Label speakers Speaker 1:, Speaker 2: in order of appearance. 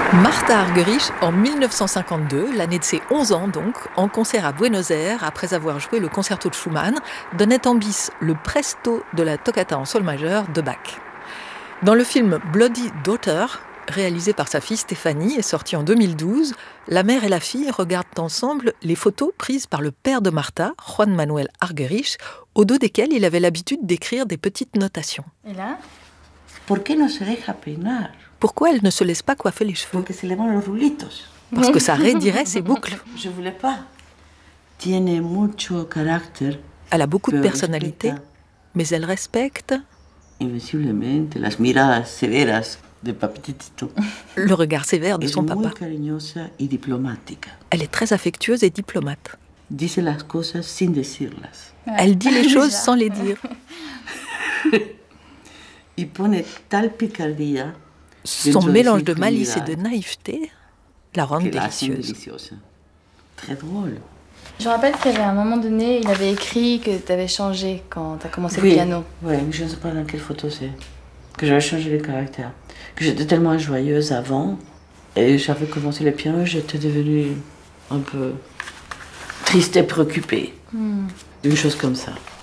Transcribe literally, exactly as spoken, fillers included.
Speaker 1: Martha Argerich, en mille neuf cent cinquante-deux, l'année de ses onze ans donc, en concert à Buenos Aires, après avoir joué le concerto de Schumann, donnait en bis le presto de la toccata en sol majeur de Bach. Dans le film Bloody Daughter, réalisé par sa fille Stéphanie et sorti en deux mille douze, la mère et la fille regardent ensemble les photos prises par le père de Martha, Juan Manuel Argerich, au dos desquelles il avait l'habitude d'écrire des petites notations.
Speaker 2: Et là?
Speaker 3: ¿Por qué no se deja peinar?
Speaker 1: Pourquoi elle ne se laisse pas coiffer les cheveux?
Speaker 3: Porque se le van los rulitos.
Speaker 1: Parce que ça raidirait ses boucles.
Speaker 3: Je voulais pas. Tiene mucho carácter.
Speaker 1: Elle a beaucoup de personnalité, mais elle respecte
Speaker 3: invisiblemente las miradas severas de papitito.
Speaker 1: Le regard sévère de son
Speaker 3: es muy
Speaker 1: papa.
Speaker 3: cariñosa y diplomática.
Speaker 1: Elle est très affectueuse et diplomate.
Speaker 3: Dice las cosas sin decirlas.
Speaker 1: Elle dit les choses sans les dire.
Speaker 3: Y pone tal picardía.
Speaker 1: Son mélange de malice et de naïveté la rend délicieuse.
Speaker 3: Deliciosa. Très drôle.
Speaker 2: Je me rappelle qu'il y avait un moment donné, il avait écrit que tu avais changé quand tu as commencé
Speaker 3: oui,
Speaker 2: le piano.
Speaker 3: Oui, je ne sais pas dans quelle photo c'est. Que j'avais changé le caractère. Que j'étais tellement joyeuse avant. Et j'avais commencé le piano, j'étais devenue un peu triste et préoccupée. Mm. Une chose comme ça.